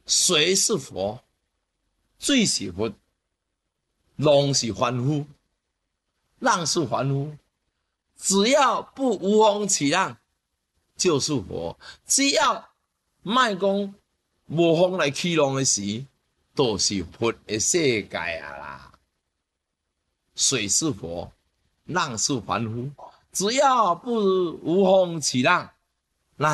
水是佛，水是佛，龙是凡夫，浪是凡夫。只要不无风起浪，就是佛。只要莫讲无风来起浪的时，都是佛的世界啊啦。水是佛，浪是凡夫。只要不无风起浪，